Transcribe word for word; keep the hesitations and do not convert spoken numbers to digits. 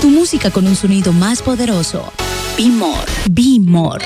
Tu música con un sonido más poderoso. Be More. Be More.